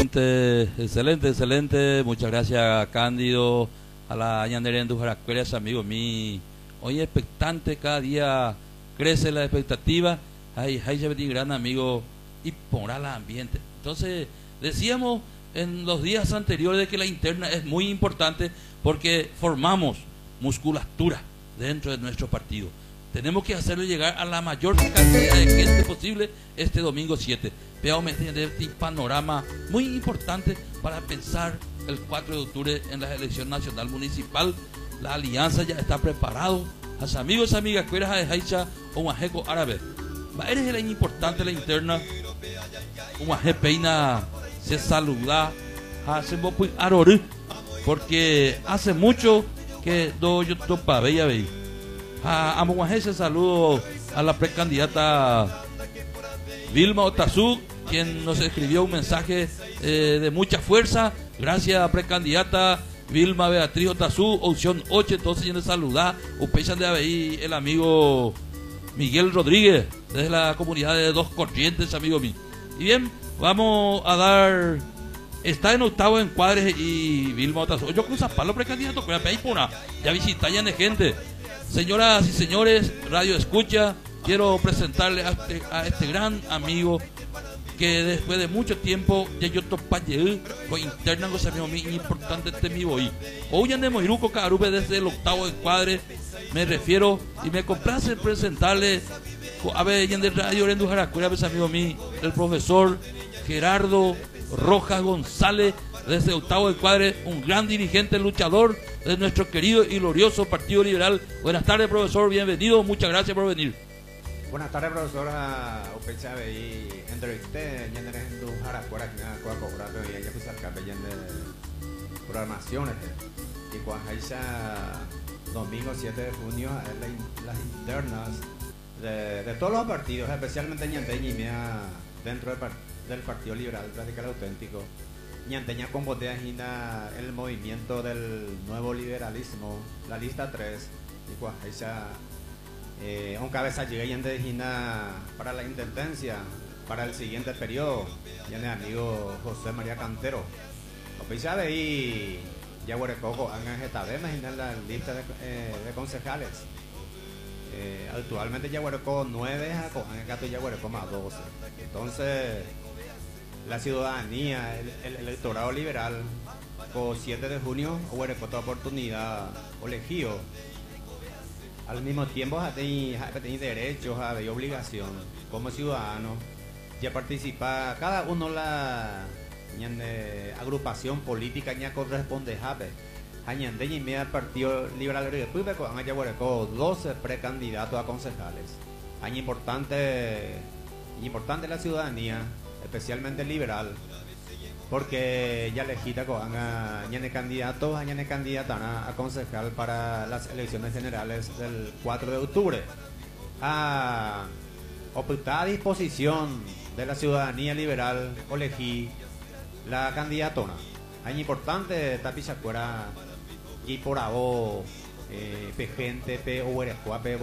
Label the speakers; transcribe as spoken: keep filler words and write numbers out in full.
Speaker 1: Excelente, excelente, excelente. Muchas gracias, Cándido, a la Ñandere en Dujaracueras, amigo mío. Hoy expectante, cada día crece la expectativa. Ay, ay, ya metí gran amigo y pondrá el ambiente. Entonces, decíamos en los días anteriores de que la interna es muy importante porque formamos musculatura dentro de nuestro partido. Tenemos que hacerlo llegar a la mayor cantidad de gente posible este domingo siete. Veamos este panorama muy importante para pensar el cuatro de octubre en la elección nacional municipal. La alianza ya está preparado. Las amigos y amigas cueras de Haicha o Majeco Árabe. Eres la importante la interna. Un Maje Peina se saluda. Hace poco Arori. Porque hace mucho que do yo topa bella veis. A Amoguajese saludo a la precandidata Vilma Otazú, quien nos escribió un mensaje eh, de mucha fuerza. Gracias, precandidata Vilma Beatriz Otazú, opción ocho. Entonces, yo les saluda. Upechan de ahí el amigo Miguel Rodríguez, desde la comunidad de Dos Corrientes, amigo mío. Y bien, vamos a dar. Está en octavo encuadres y Vilma Otazú. Yo cruza palo precandidato, pero ahí por ya visita ya de gente. Señoras y señores, Radio Escucha, quiero presentarle a este, a este gran amigo que después de mucho tiempo ya yo topaye con interna cosa muy importante este mi boy. Hoy andemos Iruco Carupe desde el octavo encuadre, me refiero y me complace presentarle a ver de Radio Rendujaracuera, pues amigo mío, el profesor Gerardo Rojas González, desde el octavo encuadre, un gran dirigente luchador de nuestro querido y glorioso Partido Liberal. Buenas tardes, profesor, bienvenido, muchas gracias por venir.
Speaker 2: Buenas tardes, profesora. Upecha y entrevisté en el Jaracuara que nada coa cobrar y ella pues acá de programaciones y cuando domingo siete de junio las internas de, de todos los partidos, especialmente Ñanteña dentro del, del Partido Liberal Radical Auténtico. Ñanteña con botea el movimiento del nuevo liberalismo, la lista tres, y cuando eh, un cabeza llega y Gina para la intendencia para el siguiente periodo, y el amigo José María Cantero. Lo sabe y ya Huerecoco han en la lista de, eh, de concejales. Eh, actualmente ya Huerecoco nueve, en gato ya Huerecoco más doce. Entonces, la ciudadanía, el, el electorado liberal, con siete de junio, Huerecoco toda oportunidad elegido. Al mismo tiempo tiene derechos y obligación como ciudadano ya participa cada uno la ñande, agrupación política ya corresponde jabe añande y media Partido Liberal Repúblico han haya doce precandidatos a concejales. Año importante importante la ciudadanía, especialmente liberal, porque ya legita con añade candidatos, añade candidata a concejal para las elecciones generales del cuatro de octubre. A optar a disposición de la ciudadanía liberal, elegí la candidatona. Año importante tapizacuera y por ahora, eh, pe gente, pe o